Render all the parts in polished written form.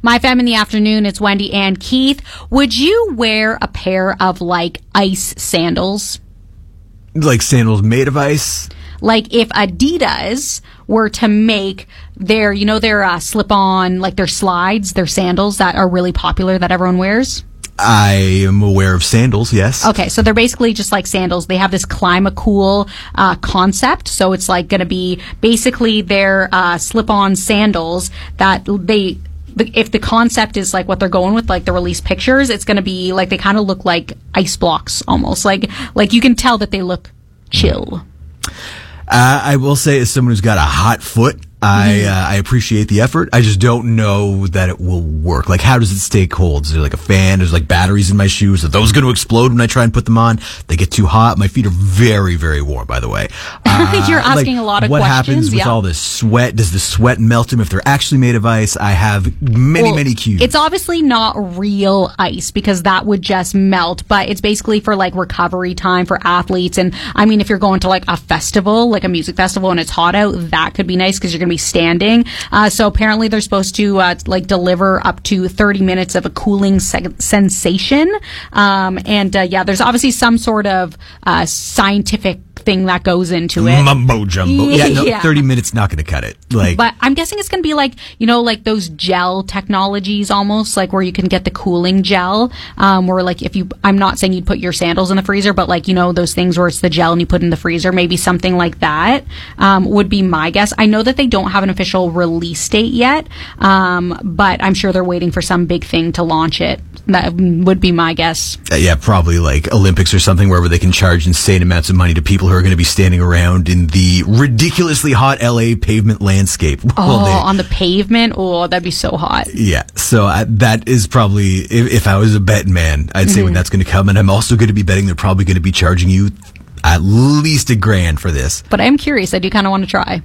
My Femme in the Afternoon, it's Wendy and Keith. Would you wear a pair of, like, ice sandals? Like sandals made of ice? Like if Adidas were to make their, their slip-on, like their slides, their sandals that are really popular that everyone wears? I am aware of sandals, yes. Okay, so they're basically just like sandals. They have this Climacool concept, so it's like going to be basically their slip-on sandals that if the concept is like what they're going with, like the release pictures, it's going to be like they kind of look like ice blocks almost. Like you can tell that they look chill. I will say, as someone who's got a hot foot, I appreciate the effort. I just don't know that it will work. Like, how does it stay cold? Is there like a fan? There's like batteries in my shoes. Are those going to explode when I try and put them on? They get too hot. My feet are very, very warm, by the way. You're asking a lot of what questions. What happens with all this sweat? Does the sweat melt them if they're actually made of ice? I have many cues. It's obviously not real ice because that would just melt, but it's basically for like recovery time for athletes. And I mean, if you're going to like a festival, like a music festival and it's hot out, that could be nice because you're going to be standing. So apparently they're supposed to like deliver up to 30 minutes of a cooling sensation. There's obviously some sort of scientific thing that goes into it. Mumbo jumbo. Yeah, 30 minutes not going to cut it. But I'm guessing it's going to be like, like those gel technologies almost, like where you can get the cooling gel, where like I'm not saying you'd put your sandals in the freezer, but like, those things where it's the gel and you put it in the freezer, maybe something like that, would be my guess. I know that they don't have an official release date yet, but I'm sure they're waiting for some big thing to launch it. That would be my guess. Probably like Olympics or something where they can charge insane amounts of money to people who are going to be standing around in the ridiculously hot LA pavement landscape. On the pavement? Oh, that'd be so hot. Yeah, so that is probably, if I was a betting man, I'd say when that's going to come. And I'm also going to be betting they're probably going to be charging you at least $1,000 for this. But I am curious. I do kind of want to try.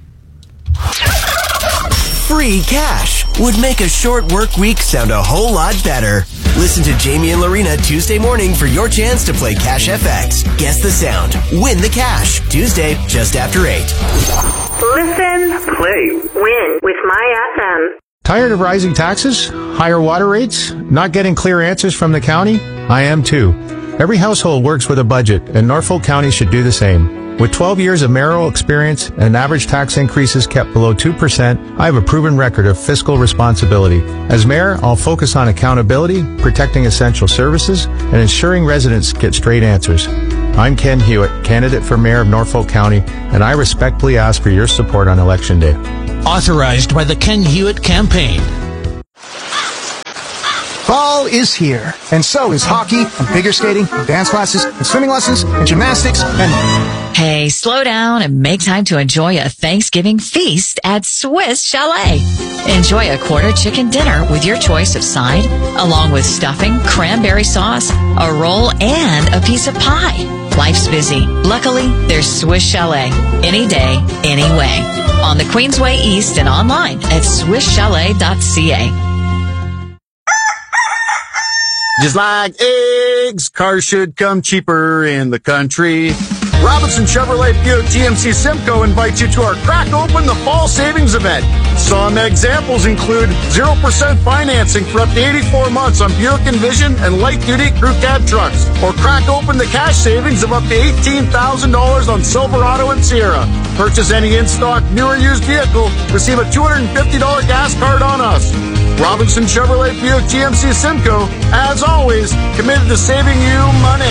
Free cash would make a short work week sound a whole lot better. Listen to Jamie and Lorena Tuesday morning for your chance to play Cash FX. Guess the sound. Win the cash. Tuesday, just after 8. Listen, play, win with My FM. Tired of rising taxes? Higher water rates? Not getting clear answers from the county? I am too. Every household works with a budget, and Norfolk County should do the same. With 12 years of mayoral experience and average tax increases kept below 2%, I have a proven record of fiscal responsibility. As mayor, I'll focus on accountability, protecting essential services, and ensuring residents get straight answers. I'm Ken Hewitt, candidate for mayor of Norfolk County, and I respectfully ask for your support on Election Day. Authorized by the Ken Hewitt Campaign. Fall is here, and so is hockey, and figure skating, and dance classes, and swimming lessons, and gymnastics, and... Hey, slow down and make time to enjoy a Thanksgiving feast at Swiss Chalet. Enjoy a quarter chicken dinner with your choice of side, along with stuffing, cranberry sauce, a roll, and a piece of pie. Life's busy. Luckily, there's Swiss Chalet. Any day, any way. On the Queensway East and online at swisschalet.ca. Just like eggs, cars should come cheaper in the country. Robinson Chevrolet Buick GMC Simcoe invites you to our Crack Open the Fall Savings event. Some examples include 0% financing for up to 84 months on Buick Envision and light-duty crew cab trucks. Or crack open the cash savings of up to $18,000 on Silverado and Sierra. Purchase any in-stock, new or used vehicle, receive a $250 gas card on us. Robinson Chevrolet Buick GMC Simcoe, as always, committed to saving you money.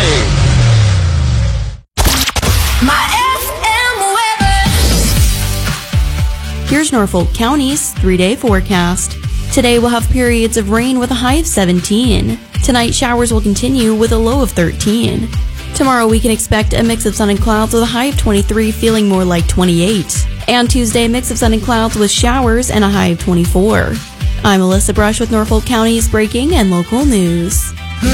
My FM weather. Here's Norfolk County's 3-day forecast. Today we'll have periods of rain with a high of 17. Tonight showers will continue with a low of 13. Tomorrow we can expect a mix of sun and clouds with a high of 23, feeling more like 28. And Tuesday, a mix of sun and clouds with showers and a high of 24. I'm Alyssa Brush with Norfolk County's breaking and local news.